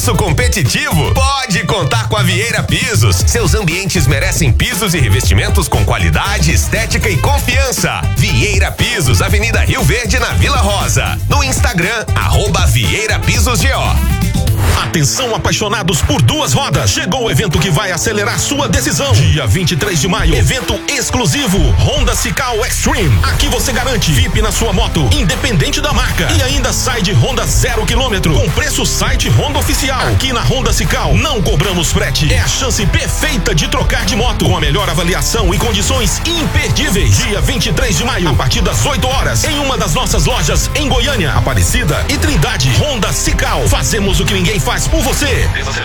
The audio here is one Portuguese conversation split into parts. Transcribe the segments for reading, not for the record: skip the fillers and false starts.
preço competitivo? Pode contar com a Vieira Pisos. Seus ambientes merecem pisos e revestimentos com qualidade, estética e confiança. Vieira Pisos, Avenida Rio Verde, na Vila Rosa. No Instagram, @VieiraPisosGO. Atenção, apaixonados por duas rodas. Chegou o evento que vai acelerar sua decisão. Dia 23 de maio, evento exclusivo Honda Cical Extreme. Aqui você garante VIP na sua moto, independente da marca. E ainda sai de Honda 0 km, com preço site Honda Oficial. Aqui na Honda Cical não cobramos frete. É a chance perfeita de trocar de moto, com a melhor avaliação e condições imperdíveis. Dia 23 de maio, a partir das 8 horas, em uma das nossas lojas em Goiânia, Aparecida e Trindade. Honda Cical. Fazemos o que ninguém faz por você.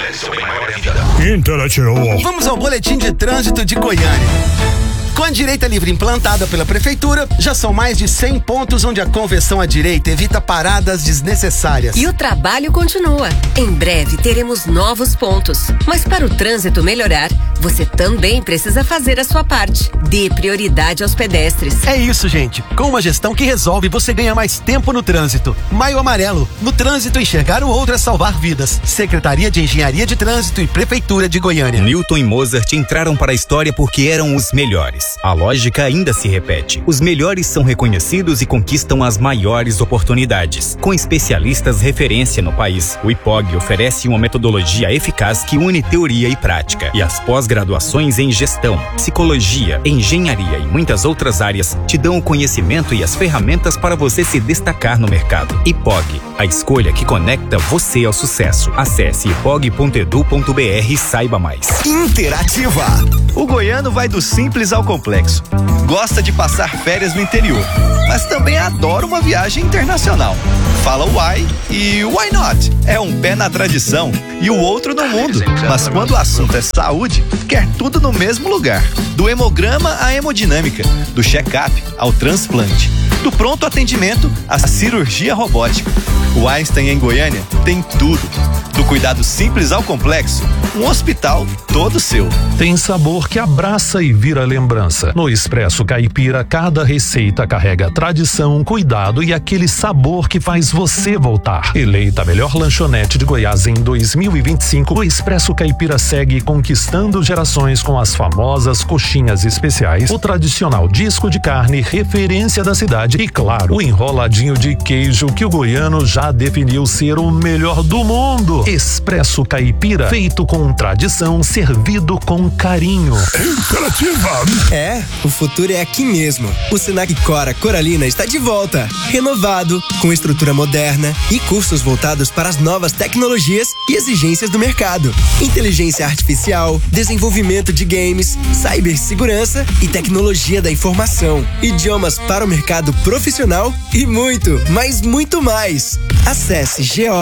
Interativo. Vamos ao boletim de trânsito de Goiânia. Com a direita livre implantada pela prefeitura, já são mais de 100 pontos onde a conversão à direita evita paradas desnecessárias. E o trabalho continua. Em breve teremos novos pontos. Mas para o trânsito melhorar, você também precisa fazer a sua parte. Dê prioridade aos pedestres. É isso, gente. Com uma gestão que resolve, você ganha mais tempo no trânsito. Maio Amarelo. No trânsito, enxergar o outro é salvar vidas. Secretaria de Engenharia de Trânsito e Prefeitura de Goiânia. Newton e Mozart entraram para a história porque eram os melhores. A lógica ainda se repete. Os melhores são reconhecidos e conquistam as maiores oportunidades. Com especialistas referência no país, o IPOG oferece uma metodologia eficaz que une teoria e prática. E as pós-graduações em gestão, psicologia, engenharia e muitas outras áreas te dão o conhecimento e as ferramentas para você se destacar no mercado. IPOG, a escolha que conecta você ao sucesso. Acesse ipog.edu.br e saiba mais. Interativa. O goiano vai do simples ao complexo. Gosta de passar férias no interior, mas também adora uma viagem internacional. Fala why e why not? É um pé na tradição e o outro no mundo. Mas quando o assunto é saúde, quer tudo no mesmo lugar. Do hemograma à hemodinâmica, do check-up ao transplante, do pronto atendimento à cirurgia robótica. O Einstein em Goiânia tem tudo. Do cuidado simples ao complexo, um hospital todo seu. Tem sabor que abraça e vira lembrança. No Expresso Caipira, cada receita carrega tradição, cuidado e aquele sabor que faz você voltar. Eleita a melhor lanchonete de Goiás em 2025, o Expresso Caipira segue conquistando gerações com as famosas coxinhas especiais, o tradicional disco de carne, referência da cidade e, claro, o enroladinho de queijo que o goiano já definiu ser o melhor do mundo. Expresso Caipira, feito com tradição, servido com carinho. Interativa. É, o futuro é aqui mesmo. O Senac Cora Coralina está de volta, renovado, com estrutura moderna e cursos voltados para as novas tecnologias e exigências do mercado. Inteligência artificial, desenvolvimento de games, cibersegurança e tecnologia da informação, idiomas para o mercado profissional e muito, mas muito mais. Acesse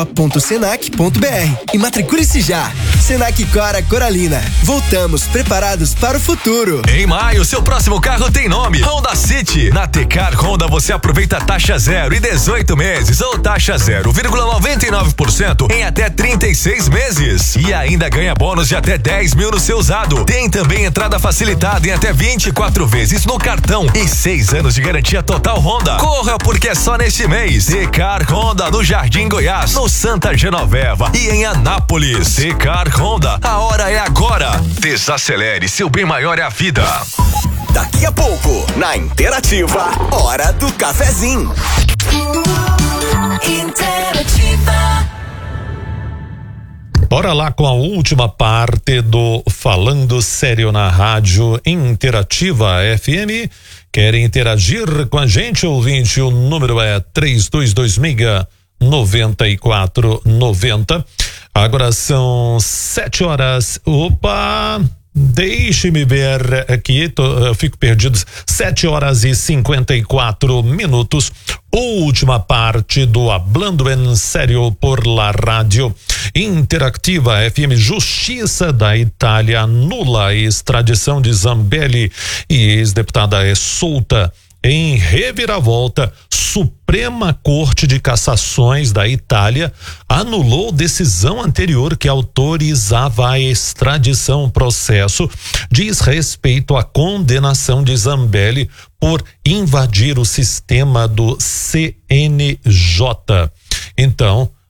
go.senac.br e matricule-se já. Senac Cora Coralina. Voltamos preparados para o futuro. Em maio, seu próximo carro tem nome: Honda City. Na Tecar Honda você aproveita taxa 0 e 18 meses ou taxa 0,99% em até 36 meses. E ainda ganha bônus de até 10 mil no seu usado. Tem também entrada facilitada em até 24 vezes no cartão e 6 anos de garantia total Honda. Corra, porque é só neste mês. Tecar Honda no Jardim Goiás, no Santa Genoveva e em Anápolis. Tecar Honda, a hora é agora. Desacelere, seu bem maior é a vida. Daqui a pouco, na Interativa, hora do cafezinho. Interativa. Bora lá com a última parte do Falando Sério na Rádio Interativa FM. Querem interagir com a gente, ouvinte? O número é 3226-9490. Agora são 7 horas. Opa! Deixe-me ver aqui, eu fico perdido. 7 horas e 54 minutos. Última parte do Hablando en Sério por la Rádio Interativa FM. Justiça da Itália anula a extradição de Zambelli e ex-deputada é solta em reviravolta. Suprema Corte de Cassações da Itália anulou decisão anterior que autorizava a extradição. O processo diz respeito à condenação de Zambelli por invadir o sistema do CNJ. Então,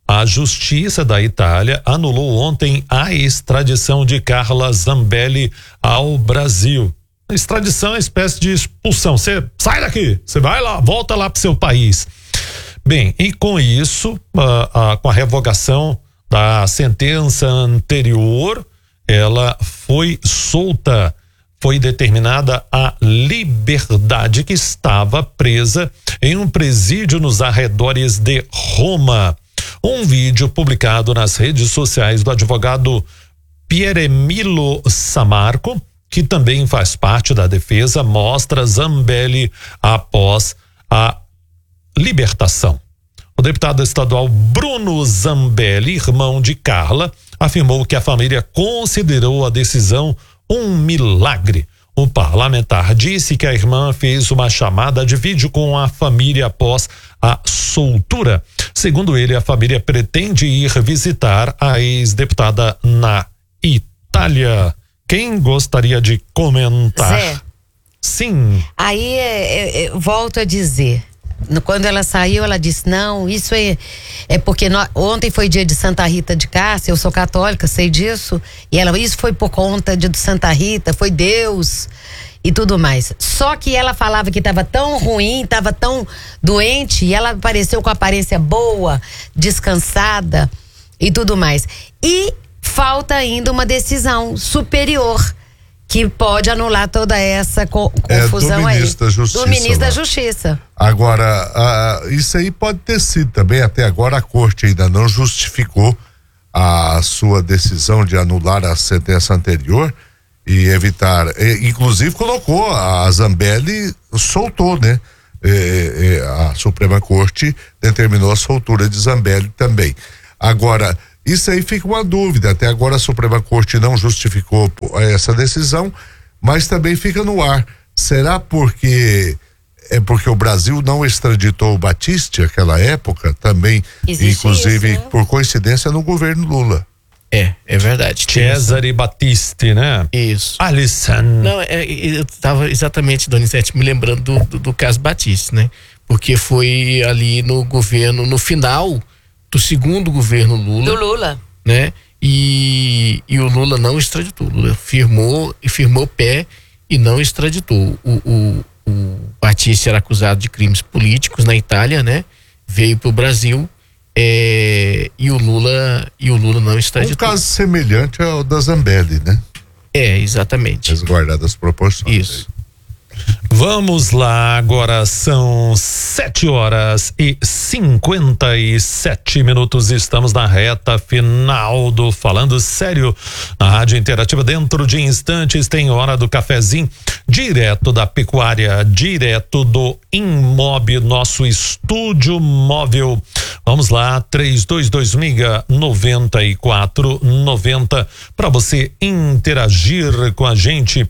A Justiça da Itália anulou ontem a extradição de Carla Zambelli ao Brasil. A extradição é uma espécie de expulsão. Você sai daqui, você vai lá, volta lá pro seu país. Bem, e com isso, com a revogação da sentença anterior, ela foi solta. Foi determinada a liberdade, que estava presa em um presídio nos arredores de Roma. Um vídeo publicado nas redes sociais do advogado Pieremilo Sammarco, que também faz parte da defesa, mostra Zambelli após a libertação. O deputado estadual Bruno Zambelli, irmão de Carla, afirmou que a família considerou a decisão um milagre. O parlamentar disse que a irmã fez uma chamada de vídeo com a família após a soltura. Segundo ele, a família pretende ir visitar a ex-deputada na Itália. Quem gostaria de comentar? Zé. Sim. Aí volto a dizer, quando ela saiu, ela disse, não, isso é porque ontem foi dia de Santa Rita de Cássia, eu sou católica, sei disso, e isso foi por conta de Santa Rita, foi Deus e tudo mais. Só que ela falava que estava tão ruim, estava tão doente, e ela apareceu com aparência boa, descansada e tudo mais. E falta ainda uma decisão superior que pode anular toda essa confusão aí. Do ministro da Justiça. Agora, isso aí pode ter sido também, até agora a corte ainda não justificou a sua decisão de anular a sentença anterior e evitar, inclusive colocou a Zambelli, soltou, né? A Suprema Corte determinou a soltura de Zambelli também. Agora, isso aí fica uma dúvida, até agora a Suprema Corte não justificou essa decisão, mas também fica no ar. Será porque o Brasil não extraditou o Battisti naquela época também, inclusive isso, né? Por coincidência no governo Lula. É verdade. Cesare Battisti, né? Isso. Alisson. Não, eu estava exatamente, Donizete, me lembrando do caso Battisti, né? Porque foi ali no governo, no final do segundo governo Lula. Do Lula. Né? E o Lula não extraditou. O Lula firmou pé e não extraditou. O Battisti era acusado de crimes políticos na Itália, né? Veio pro Brasil e o Lula não extraditou. Um caso semelhante ao da Zambelli, né? Exatamente. Resguardadas as proporções. Isso. Vamos lá, agora são 7h57. Estamos na reta final do Falando Sério na Rádio Interativa. Dentro de instantes tem hora do cafezinho, direto da pecuária, direto do Imob, nosso estúdio móvel. Vamos lá, 3226-9490 para você interagir com a gente.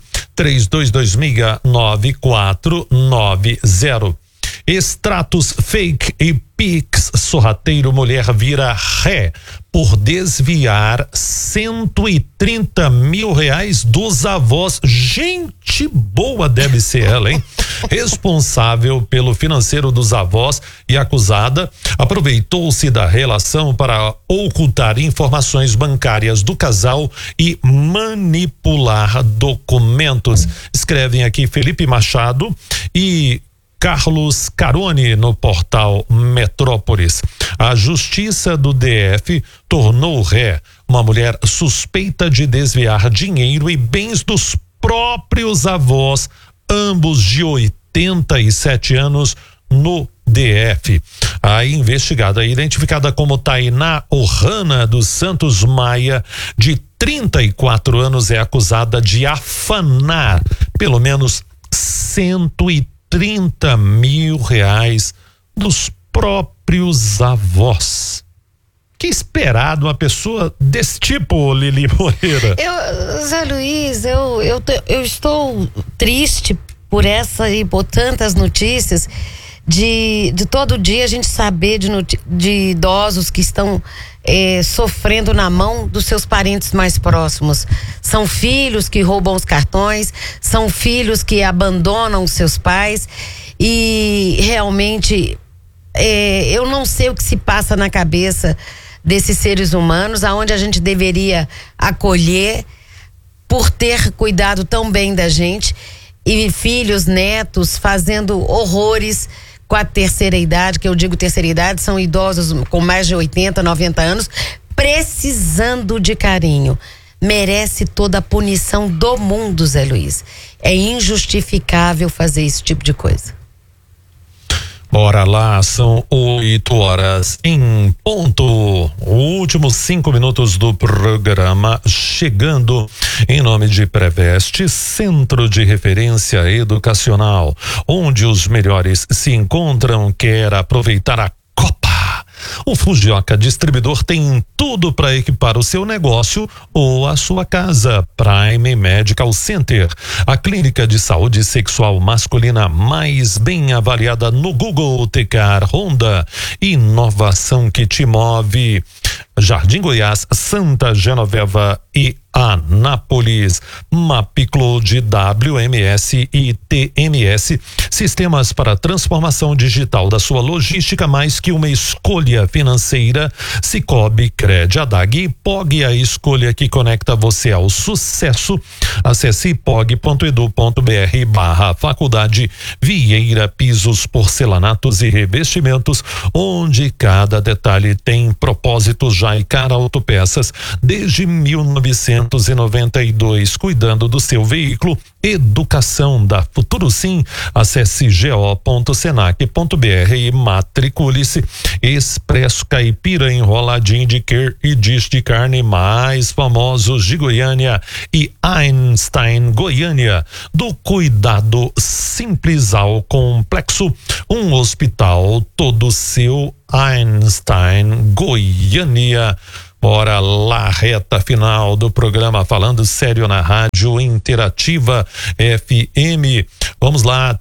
3226-9490. Extratos fake e Pix sorrateiro, mulher vira ré por desviar 130 mil reais dos avós. Gente boa deve ser ela, hein? Responsável pelo financeiro dos avós e acusada aproveitou-se da relação para ocultar informações bancárias do casal e manipular documentos. Escrevem aqui Felipe Machado e Carlos Carone no portal Metrópolis. A Justiça do DF tornou ré uma mulher suspeita de desviar dinheiro e bens dos próprios avós, ambos de 87 anos, no DF. A investigada, identificada como Tainá Ohana dos Santos Maia, de 34 anos, é acusada de afanar pelo menos 130 mil reais dos próprios avós. Que esperado uma pessoa desse tipo, Lili Moreira? Zé Luiz, eu estou triste por essa e por tantas notícias de todo dia a gente saber de idosos que estão sofrendo na mão dos seus parentes mais próximos. São filhos que roubam os cartões, são filhos que abandonam os seus pais e realmente eu não sei o que se passa na cabeça desses seres humanos, aonde a gente deveria acolher por ter cuidado tão bem da gente, e filhos, netos fazendo horrores com a terceira idade, que eu digo terceira idade, são idosos com mais de 80, 90 anos, precisando de carinho. Merece toda a punição do mundo, Zé Luiz. É injustificável fazer esse tipo de coisa. Bora lá, são 8h em ponto. Últimos 5 minutos do programa chegando em nome de Preveste, Centro de Referência Educacional, onde os melhores se encontram. Quer aproveitar a Copa? O Fujioka Distribuidor tem tudo para equipar o seu negócio ou a sua casa. Prime Medical Center, a clínica de saúde sexual masculina mais bem avaliada no Google. Tecar Honda, inovação que te move. Jardim Goiás, Santa Genoveva e Anápolis. Mapicloud, WMS e TMS, sistemas para transformação digital da sua logística, mais que uma escolha financeira. Cicobi, Cred, Adag e Pog, a escolha que conecta você ao sucesso. Acesse pog.edu.br/faculdade Vieira Pisos, porcelanatos e revestimentos, onde cada detalhe tem propósito. Jaicar Autopeças, desde 1992, cuidando do seu veículo. Educação da Futuro Sim. Acesse go.senac.br e matricule-se. Expresso Caipira, enroladinho de queijo e dish de carne mais famosos de Goiânia, e Einstein Goiânia, do cuidado simples ao complexo, um hospital todo seu. Einstein Goiânia. Bora lá, reta final do programa Falando Sério na Rádio Interativa FM. Vamos lá,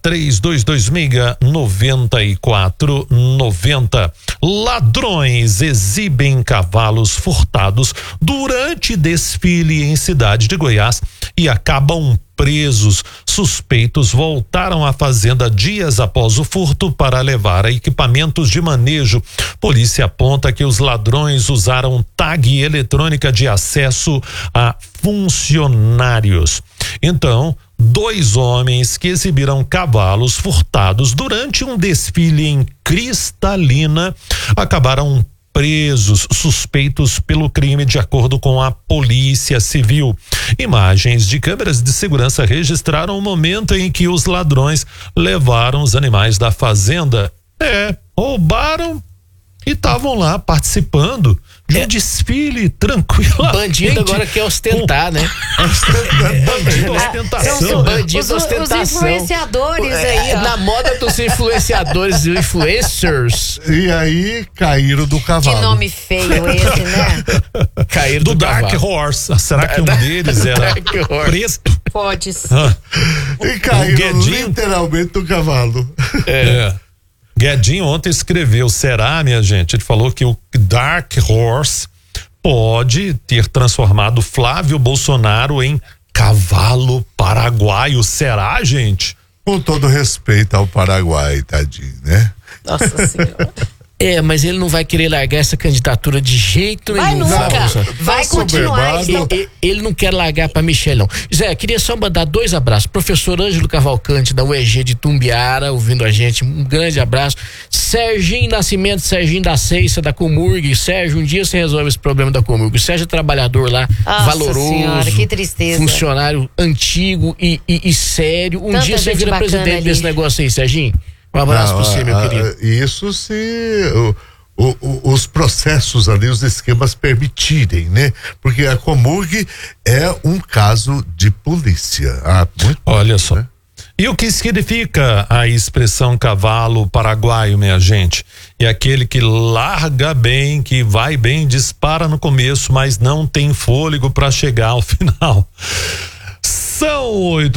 3226-9490. Ladrões exibem cavalos furtados durante desfile em cidade de Goiás e acabam presos. Suspeitos voltaram à fazenda dias após o furto para levar equipamentos de manejo. Polícia aponta que os ladrões usaram tag eletrônica de acesso a funcionários. Então, 2 homens que exibiram cavalos furtados durante um desfile em Cristalina acabaram presos, suspeitos pelo crime, de acordo com a Polícia Civil. Imagens de câmeras de segurança registraram o momento em que os ladrões levaram os animais da fazenda. Roubaram e estavam lá participando de um desfile tranquilo. Bandido agora quer ostentar, né? Bandido, ostentação. Bandido, ostentação. Os influenciadores aí, ó. Na moda dos influenciadores e influencers. E aí caíram do cavalo. Que nome feio esse, né? Caíram do Dark cavalo. Horse. Será que um deles era preso? Pode ser. E caíram literalmente do cavalo. Guedinho ontem escreveu, será, minha gente? Ele falou que o Dark Horse pode ter transformado Flávio Bolsonaro em cavalo paraguaio. Será, gente? Com todo respeito ao Paraguai, tadinho, né? Nossa Senhora. Mas ele não vai querer largar essa candidatura de jeito nenhum. Vai continuar. Ele não quer largar pra Michele, não. Zé, queria só mandar 2 abraços. Professor Ângelo Cavalcante, da UEG de Tumbiara, ouvindo a gente. Um grande abraço. Serginho Nascimento, Serginho da Ceiça, da Comurg. Sérgio, um dia você resolve esse problema da Comurg. O Sérgio é trabalhador lá, valoroso. Senhora, que tristeza. Funcionário antigo e sério. Um dia você vira presidente desse negócio aí, Serginho. Um abraço pra você, meu querido. Isso se os processos ali, os esquemas permitirem, né? Porque a Comurg é um caso de polícia. Olha só. Né? E o que significa a expressão cavalo paraguaio, minha gente? É aquele que larga bem, que vai bem, dispara no começo, mas não tem fôlego para chegar ao final. São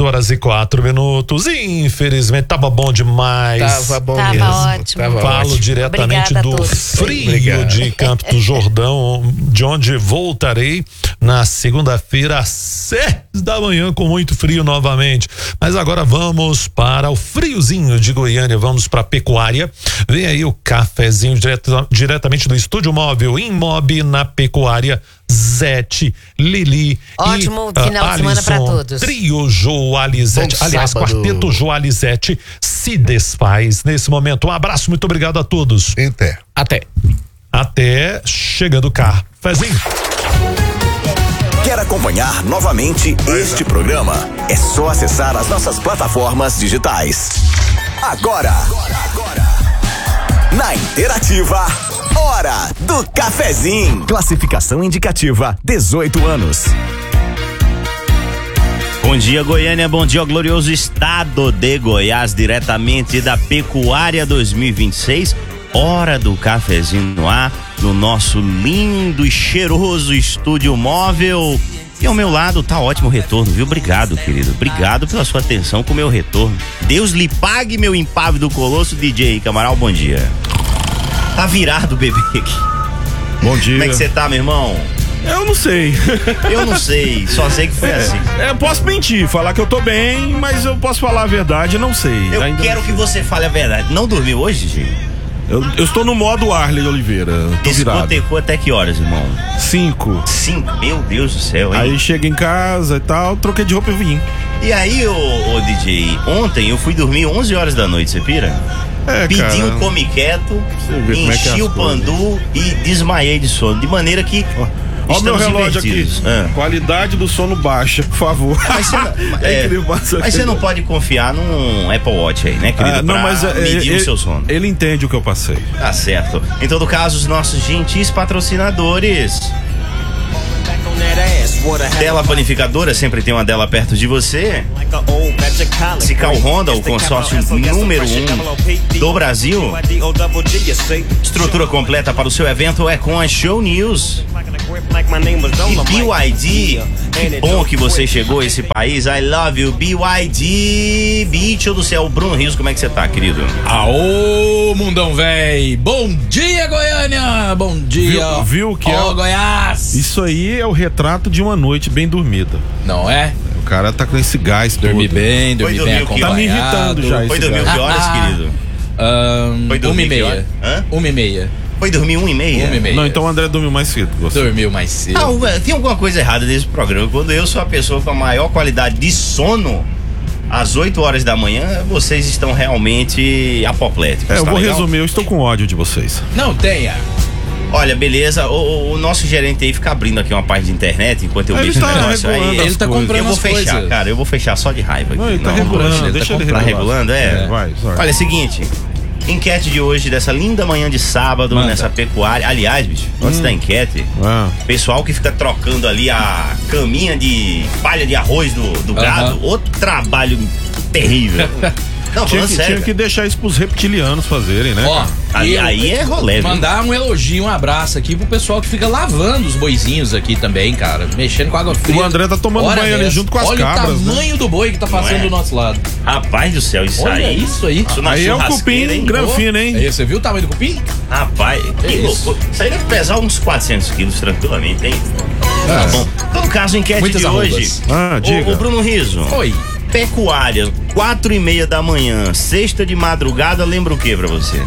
8h04. Infelizmente, tava bom demais. Tava bom mesmo. Ótimo. Falo diretamente do frio de Campos do Jordão, de onde voltarei na segunda-feira às 6 da manhã com muito frio novamente. Mas agora vamos para o friozinho de Goiânia, vamos para a pecuária. Vem aí o cafezinho diretamente do estúdio móvel Imob na pecuária. Zete, Lili ótimo e final de semana para todos. Trio Joalizete, aliás, quarteto Joalizete se desfaz nesse momento. Um abraço, muito obrigado a todos. Até chegando o cafezinho. Quer acompanhar novamente este programa? É só acessar as nossas plataformas digitais. Agora. Na Interativa, Hora do Cafezinho. Classificação indicativa 18 anos. Bom dia, Goiânia, bom dia ao glorioso estado de Goiás, diretamente da Pecuária 2026. Hora do Cafezinho no ar, no nosso lindo e cheiroso estúdio móvel. E ao meu lado tá ótimo retorno, viu? Obrigado, querido. Obrigado pela sua atenção com o meu retorno. Deus lhe pague, meu impávido colosso, DJ Camaral, bom dia. Tá virado o bebê aqui. Bom dia. Como é que você tá, meu irmão? Eu não sei. Eu não sei, só sei que foi assim. Eu posso mentir, falar que eu tô bem, mas eu posso falar a verdade, não sei. Eu quero que você fale a verdade. Não dormiu hoje, gente? Eu estou no modo Arley Oliveira. Tô virado. Discotecou até que horas, irmão? 5. Meu Deus do céu, hein? Aí chega em casa e tal, troquei de roupa e vim. E aí, ô DJ, ontem eu fui dormir 11 horas da noite, você pira? Pedi um come quieto, enchi o pandu e desmaiei de sono. De maneira que... Olha o meu relógio aqui. Qualidade do sono baixa, por favor. Mas você não pode confiar num Apple Watch aí, né, querido? Não, mas medir o seu sono. Ele entende o que eu passei. Tá certo. Em todo caso, os nossos gentis patrocinadores. Dela Panificadora, sempre tem uma dela perto de você. Cical Honda, o consórcio número 1 do Brasil. Estrutura completa para o seu evento é com a Show News. E BYD, que bom que você chegou a esse país. I love you, BYD. Bicho do céu, Bruno Rios, como é que você tá, querido? Aô, mundão véi. Bom dia, Goiânia. Bom dia. Viu que Goiás. Isso aí é o retrato de uma noite bem dormida. Não é? O cara tá com esse gás todo. Dormir bem acompanhado. Tá me irritando já. Foi dormir que horas, querido? Foi dormir 1h30. 1h30. Foi dormir 1h30? Não, então o André dormiu mais cedo. Dormiu mais cedo. Tem alguma coisa errada nesse programa. Quando eu sou a pessoa com a maior qualidade de sono, às 8 horas da manhã, vocês estão realmente apopléticos. Eu vou resumir, eu estou com ódio de vocês. Não tenha. Olha, beleza, o nosso gerente aí fica abrindo aqui uma página de internet enquanto eu mexo no negócio aí. Ele tá comprando. Eu vou fechar, coisas. cara, eu vou fechar só de raiva aqui. Não, ele tá regulando, deixa ele regular. Tá regulando, Vai. Olha, é o seguinte, enquete de hoje, dessa linda manhã de sábado, nessa pecuária. Aliás, bicho, antes da enquete, pessoal que fica trocando ali a caminha de palha de arroz do gado, outro trabalho terrível. Não, tinha que deixar isso pros reptilianos fazerem, né? Ó, aí é rolê. Mandar um elogio, um abraço aqui pro pessoal que fica lavando os boizinhos aqui também, cara. Mexendo com água fria. O André tá tomando banho ali junto com as cabras. Olha o tamanho do boi que tá passando do nosso lado. Rapaz do céu, isso Olha aí. Isso aí. Aí é um cupim granfino, hein? Aí, você viu o tamanho do cupim? Rapaz, que loucura. Isso aí deve pesar uns 400 quilos tranquilamente, hein? Tá bom. Então, no caso, enquete Muitas de hoje. Diga. O Bruno Riso. Oi. Pecuária, 4h30 da manhã, sexta de madrugada, lembra o que pra você?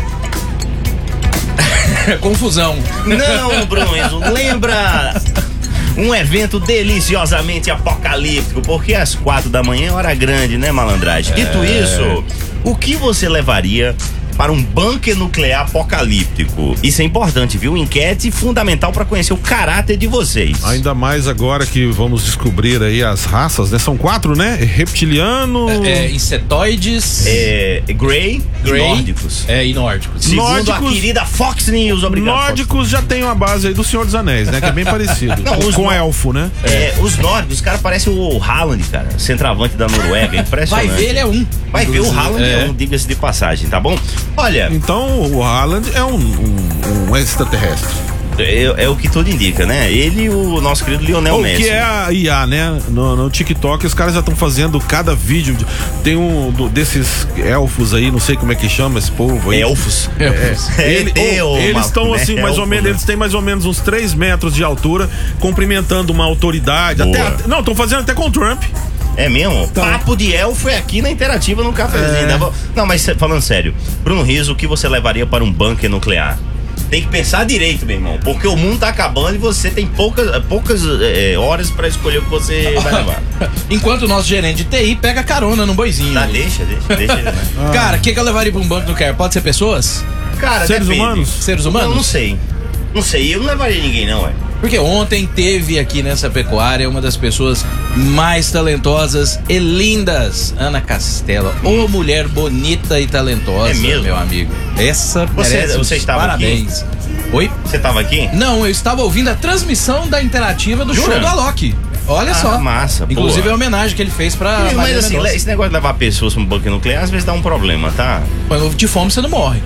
Confusão. Não, Bruno Riso, lembra um evento deliciosamente apocalíptico, porque às 4 da manhã é hora grande, né, malandragem? Dito isso, o que você levaria para um bunker nuclear apocalíptico? Isso é importante, viu? Enquete fundamental para conhecer o caráter de vocês. Ainda mais agora que vamos descobrir aí as raças, né? São 4, né? Reptiliano... insetoides... Grey e nórdicos. E nórdicos. Segundo a querida Fox News, obrigado. Nórdicos já tem uma base aí do Senhor dos Anéis, né? Que é bem parecido. Com elfo, né? Os nórdicos, os caras parecem o Haaland, cara. Centroavante da Noruega, impressionante. Vai ver, ele é um. Vai ver, o Haaland é um, diga-se de passagem, tá bom? Olha... Então o Haaland é um extraterrestre. É o que tudo indica, né? Ele e o nosso querido Lionel Messi. O que é a IA, né? No TikTok os caras já estão fazendo cada vídeo. Tem desses elfos aí, não sei como é que chama esse povo aí. Elfos? Eles estão assim, mais ou menos, eles têm mais ou menos uns 3 metros de altura, cumprimentando uma autoridade. Não, estão fazendo até com o Trump. É mesmo? Então. Papo de elfo é aqui na Interativa, no cafezinho. Não, mas falando sério, Bruno Rizzo, o que você levaria para um bunker nuclear? Tem que pensar direito, meu irmão, porque o mundo tá acabando e você tem poucas horas para escolher o que você vai levar. Enquanto o nosso gerente de TI pega carona no boizinho. Tá, deixa ele, né? Cara, o que eu levaria para um bunker nuclear? Pode ser pessoas? Cara, seres depende. humanos? Seres humanos? Não sei, eu não levaria ninguém não, ué. Porque ontem teve aqui nessa pecuária uma das pessoas mais talentosas e lindas, Ana Castela. Ô mulher bonita e talentosa, é mesmo? Meu amigo. Essa você estava parabéns. Aqui? Oi? Você estava aqui? Não, eu estava ouvindo a transmissão da Interativa do Jura? show do Alok. Olha só. Massa. Inclusive boa. a homenagem que ele fez pra. Mas assim, esse negócio de levar pessoas pra um bunker nuclear às vezes dá um problema, tá? Mas de fome você não morre.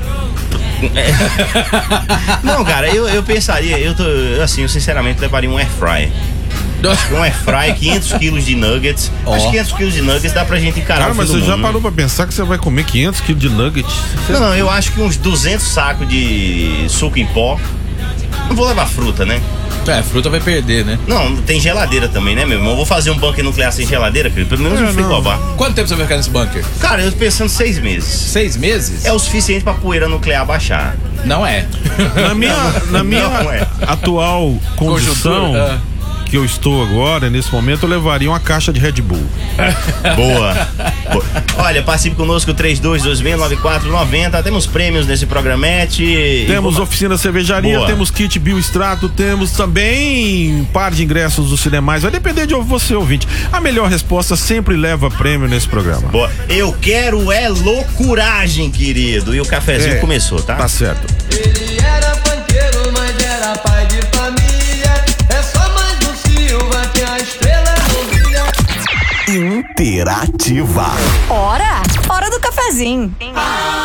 Não, cara, eu pensaria, eu sinceramente levaria um air fry. Um air fry, 500 quilos de nuggets. Acho que 500 quilos de nuggets dá pra gente encarar. Cara, mas você já parou pra pensar que você vai comer 500 quilos de nuggets? Não, eu acho que uns 200 sacos de suco em pó. Não vou levar fruta, né? Fruta vai perder, né? Não, tem geladeira também, né, meu irmão? Eu vou fazer um bunker nuclear sem geladeira, querido. Pelo menos um frigobar. Quanto tempo você vai ficar nesse bunker? Cara, eu tô pensando 6 meses. 6 meses? É o suficiente pra poeira nuclear baixar. Não é. Na minha atual condição que eu estou agora, nesse momento, eu levaria uma caixa de Red Bull. Boa. Olha, participe conosco, 32269490. Temos prêmios nesse programete. Temos oficina cervejaria, Boa. temos kit Bioextrato, temos também um par de ingressos do Cinemais. Vai depender de você, ouvinte. A melhor resposta sempre leva prêmio nesse programa. Boa. Eu quero loucuragem, querido. E o cafezinho começou, tá? Tá certo. Ele era banqueiro, mas era pai de família. É só mais um Silva que a estrela não brilha. Interativa. Hora do cafezinho.